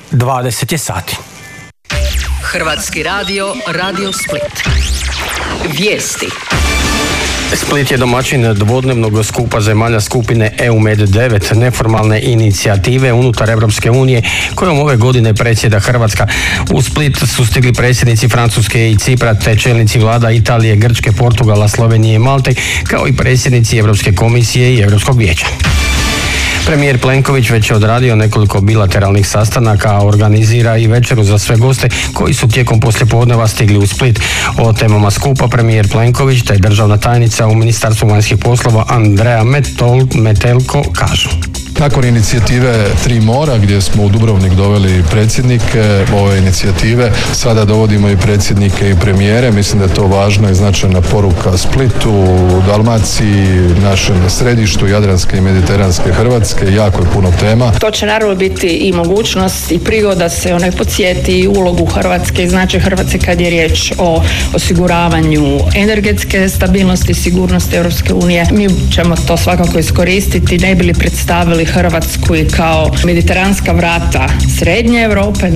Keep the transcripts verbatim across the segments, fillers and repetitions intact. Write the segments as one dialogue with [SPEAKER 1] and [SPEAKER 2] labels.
[SPEAKER 1] dvadeset je sati.
[SPEAKER 2] Hrvatski radio, Radio Split. Vijesti.
[SPEAKER 1] Split je domaćin dvodnevnog skupa zemalja skupine E U MED devet, neformalne inicijative unutar Europske unije, kojom ove godine predsjeda Hrvatska. U Split su stigli predsjednici Francuske i Cipra, te čelnici vlada Italije, Grčke, Portugala, Slovenije i Malte, kao i predsjednici Europske komisije i Europskog vijeća. Premijer Plenković već je odradio nekoliko bilateralnih sastanaka, a organizira i večeru za sve goste koji su tijekom poslijepodneva stigli u Split. O temama skupa premijer Plenković te državna tajnica u Ministarstvu vanjskih poslova Andreja Metelko kažu.
[SPEAKER 3] Nakon inicijative Tri mora, gdje smo u Dubrovnik doveli predsjednike ove inicijative, sada dovodimo i predsjednike i premijere. Mislim da je to važna i značajna poruka Splitu, Dalmaciji, našem središtu Jadranske i Mediteranske Hrvatske. Jako je puno tema.
[SPEAKER 4] To će naravno biti i mogućnost i prigoda se onaj podsjeti ulogu Hrvatske i značaj Hrvatske kad je riječ o osiguravanju energetske stabilnosti i sigurnosti Europske unije. Mi ćemo to svakako iskoristiti, ne bi li predstavili Hrvatsku i kao mediteranska vrata Srednje Europe.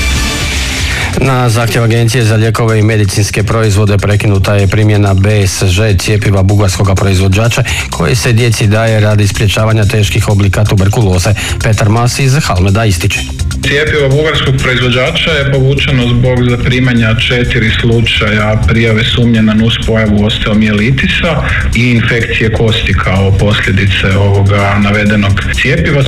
[SPEAKER 1] Na zahtjev Agencije za lijekove i medicinske proizvode prekinuta je primjena B S Ž cjepiva bugarskog proizvođača koje se djeci daje radi sprječavanja teških oblika tuberkuloze. Petar Mas iz Halmeda ističe.
[SPEAKER 5] Cjepivo bugarskog proizvođača je povučeno zbog zaprimanja četiri slučaja prijave sumnje na nuspojavu osteomijelitisa i infekcije kosti kao posljedice ovoga navedenog cjepiva.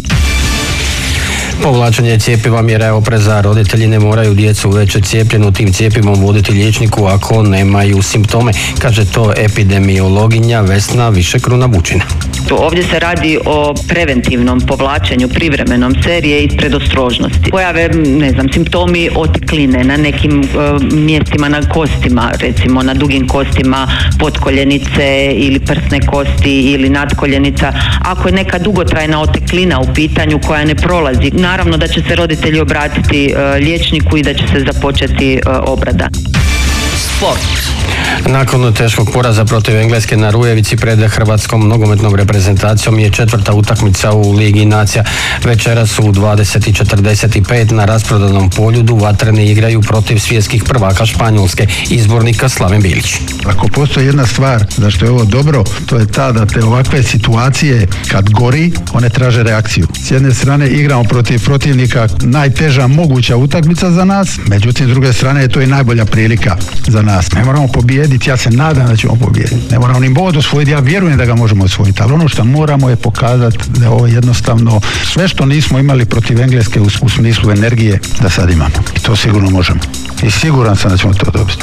[SPEAKER 1] Povlačenje cjepiva mjera opreza, roditelji ne moraju djecu već cijepljenu tim cjepivom voditi liječniku ako nemaju simptome, kaže to epidemiologinja Vesna Višekruna-Bučina.
[SPEAKER 6] Ovdje se radi o preventivnom povlačenju privremenom serije iz predostrožnosti. Pojave, ne znam, simptomi otekline na nekim uh, mjestima na kostima, recimo na dugim kostima potkoljenice ili prsne kosti ili nadkoljenica. Ako je neka dugotrajna oteklina u pitanju koja ne prolazi, naravno da će se roditelji obratiti uh, liječniku i da će se započeti uh, obrada.
[SPEAKER 2] Sport.
[SPEAKER 1] Nakon teškog poraza protiv Engleske na Rujevici pred hrvatskom nogometnom reprezentacijom je četvrta utakmica u Ligi nacija. Večeras u dvadeset i četrdeset pet na rasprodanom Poljudu Vatreni igraju protiv svjetskih prvaka Španjolske, izbornika Slaven Bilić.
[SPEAKER 7] Ako postoji jedna stvar zašto je ovo dobro, to je ta da te ovakve situacije kad gori, one traže reakciju. S jedne strane igramo protiv protivnika, najteža moguća utakmica za nas, međutim s druge strane je to i najbolja prilika za nas. Ne moramo pobijediti, ja se nadam da ćemo pobijediti. Ne moramo ni bod osvojiti, ja vjerujem da ga možemo osvojiti, ali ono što moramo je pokazati da je ovo jednostavno sve što nismo imali protiv Engleske u, u smislu energije, da sad imamo. I to sigurno možemo. I siguran sam da ćemo to dobiti.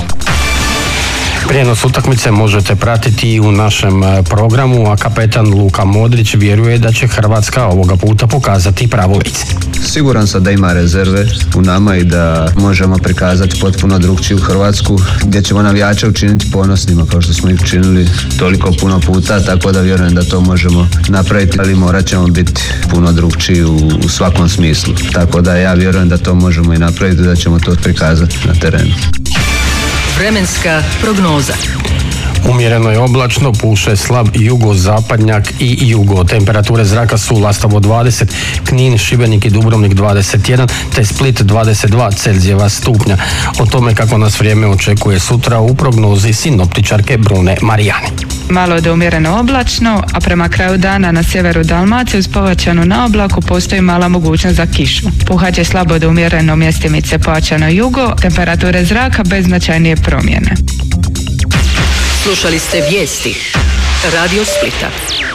[SPEAKER 1] Prijenos utakmice možete pratiti i u našem programu, a kapetan Luka Modrić vjeruje da će Hrvatska ovoga puta pokazati pravo lice.
[SPEAKER 8] Siguran sam da ima rezerve u nama i da možemo prikazati potpuno drugčiju Hrvatsku, gdje ćemo navijače učiniti ponosnima kao što smo ih učinili toliko puno puta, tako da vjerujem da to možemo napraviti, ali morat ćemo biti puno drugčiji u, u svakom smislu. Tako da ja vjerujem da to možemo i napraviti, da ćemo to prikazati na terenu.
[SPEAKER 2] Vremenska prognoza.
[SPEAKER 1] Umjereno je oblačno, puše slab jugozapadnjak i jugo. Temperature zraka su Lastovo dvadeset, Knin, Šibenik i Dubrovnik dvadeset jedan, te Split dvadeset dva Celzijeva stupnja. O tome kako nas vrijeme očekuje sutra u prognozi sinoptičarke Brune Marijani.
[SPEAKER 9] Malo do umjereno oblačno, a prema kraju dana na sjeveru Dalmacije uz povećanu na oblaku postoji mala mogućnost za kišu. Puhat će slabo do umjereno mjestimice pojačano jugo, temperature zraka bez značajnije promjene.
[SPEAKER 2] Slušali ste vijesti Radio Splita.